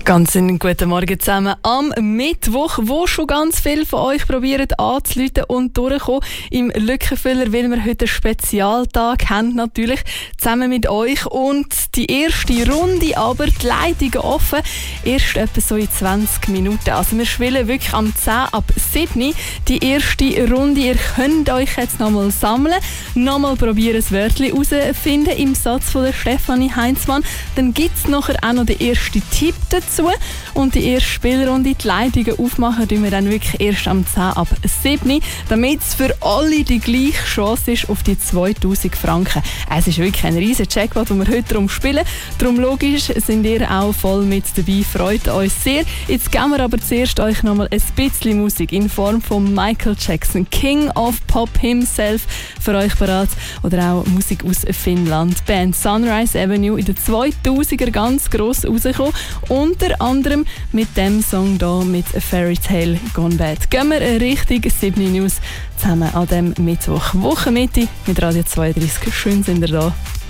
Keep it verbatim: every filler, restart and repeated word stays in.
Ganz einen guten Morgen zusammen am Mittwoch, wo schon ganz viele von euch probieren anzurufen und durchkommen im Lückenfüller, weil wir heute einen Spezialtag haben, natürlich zusammen mit euch. Und die erste Runde, aber die Leitungen offen, erst etwa so in zwanzig Minuten. Also wir spielen wirklich am zehn ab sieben die erste Runde. Ihr könnt euch jetzt nochmal sammeln, nochmal probieren, das Wörtchen herausfinden im Satz von der Stefanie Heinzmann. Dann gibt es nachher auch noch den ersten Tipp dazu. Und die erste Spielrunde, die Leitungen aufmachen, tun wir dann wirklich erst am zehn ab sieben, damit es für alle die gleiche Chance ist auf die zweitausend Franken. Es ist wirklich ein riesen Jackpot, den wir heute darum spielen. Darum logisch sind ihr auch voll mit dabei, freut uns sehr. Jetzt geben wir aber zuerst euch nochmal ein bisschen Musik in Form von Michael Jackson, King of Pop himself, für euch bereit. Oder auch Musik aus Finnland. Die Band Sunrise Avenue in den zweitausender ganz gross rausgekommen. Unter anderem mit dem Song hier mit Fairy Tale Gone Bad. Gehen wir richtig sieben News zusammen an diesem Mittwoch. Wochenmitte mit Radio zweiunddreißig. Schön sind ihr da.